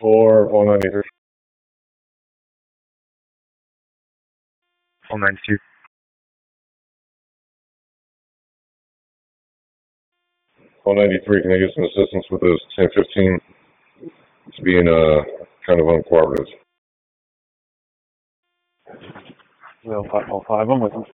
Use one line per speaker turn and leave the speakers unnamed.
for 193.
192.
193, can I get some assistance with this 1015? It's being kind of uncooperative.
All five of them with him.